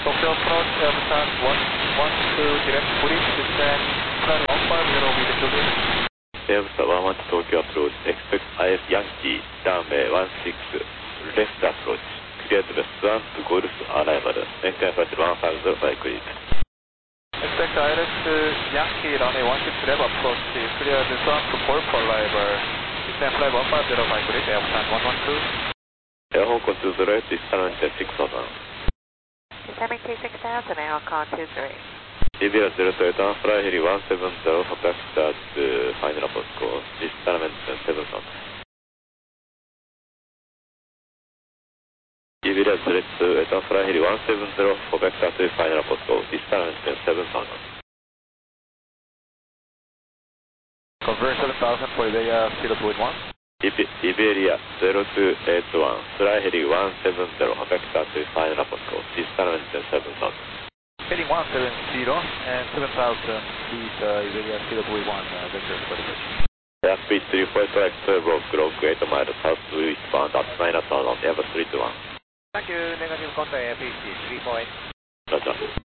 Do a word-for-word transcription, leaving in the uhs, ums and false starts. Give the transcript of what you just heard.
Tokyo approach, Elbasan one one two direct police descend, flight one five zero with the Juliet. Delta one one two Tokyo approach, expect I F Yankee, runway one six, left approach, clear to the Swan to Golf arrival, maintain flight one five zero by grid. Expect I L S Yankee, runway one six left approach, clear the Swan to Golf arrival, descend flight one five zero by grid, Elbasan one one two. Air Hong Kong two zero eight, descend six thousand. Descending T six thousand, Air Hong Kong two three. E B R zero two eight, fly heli one seven zero, back start to final approach call, distant seven thousand. E B R zero two eight, fly heli one seven zero, back start to final approach call, distant seven thousand. Convert seven thousand for Iberia zero two eight one. Iberia zero two eight one, fly heli one seven zero, back start to final approach call, distant seven thousand. Heading one seven zero and seven thousand is uh, Iberia zero two eight one, uh, vector for the bridge. Airspeed three four five, block clock eight miles southwestbound at nine thousand, Airbus three two one. Thank you, negative contact, A P C three four eight. Roger.